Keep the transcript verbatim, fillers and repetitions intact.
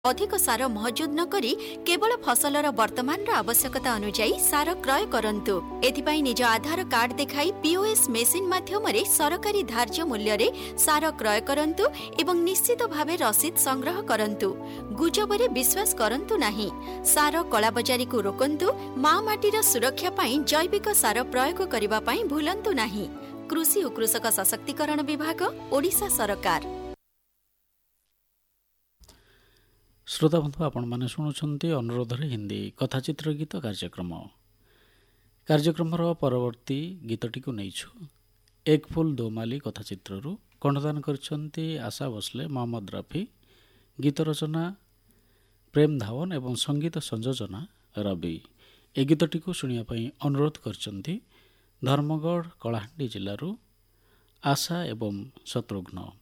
ଅଧିକ ସାର ମହଜୁଦ ନ କରି କେବଳ ଫସଲର ବର୍ତ୍ତମାନର ଆବଶ୍ୟକତା ଅନୁଯାୟୀ ସାର କ୍ରୟ କରନ୍ତୁ। ଏଥିପାଇଁ ନିଜ ଆଧାର କାର୍ଡ ଦେଖାଇ ପିଓଏସ୍ ମେସିନ୍ ମାଧ୍ୟମରେ ସରକାରୀ ଧାର୍ଯ୍ୟ ମୂଲ୍ୟରେ ସାର କ୍ରୟ କରନ୍ତୁ ଏବଂ ନିଶ୍ଚିତ ଭାବେ ରସିଦ ସଂଗ୍ରହ କରନ୍ତୁ। ଗୁଜବରେ ବିଶ୍ୱାସ କରନ୍ତୁ ନାହିଁ। ସାର କଳାବଜାରୀକୁ ରୋକନ୍ତୁ। ମା ମାଟିର ସୁରକ୍ଷା ପାଇଁ ଜୈବିକ ସାର ପ୍ରୟୋଗ କରିବା ପାଇଁ ଭୁଲନ୍ତୁ ନାହିଁ। କୃଷି ଓ କୃଷକ ସଶକ୍ତିକରଣ ବିଭାଗ, ଓଡ଼ିଶା ସରକାର। ଶ୍ରୋତାବନ୍ଧୁ, ଆପଣମାନେ ଶୁଣୁଛନ୍ତି ଅନୁରୋଧରେ ହିନ୍ଦୀ କଥାଚିତ୍ର ଗୀତ କାର୍ଯ୍ୟକ୍ରମ। କାର୍ଯ୍ୟକ୍ରମର ପରବର୍ତ୍ତୀ ଗୀତଟିକୁ ନେଇଛୁ ଏକ ଫୁଲ ଦୋମାଲି କଥାଚିତ୍ରରୁ। କଣ୍ଠଦାନ କରିଛନ୍ତି ଆଶା ଭୋସଲେ, ମହମ୍ମଦ ରଫି। ଗୀତ ରଚନା ପ୍ରେମ ଧାୱନ ଏବଂ ସଙ୍ଗୀତ ସଂଯୋଜନା ରବି। ଏ ଗୀତଟିକୁ ଶୁଣିବା ପାଇଁ ଅନୁରୋଧ କରିଛନ୍ତି ଧର୍ମଗଡ଼, କଳାହାଣ୍ଡି ଜିଲ୍ଲାରୁ ଆଶା ଏବଂ ଶତ୍ରୁଘ୍ନ।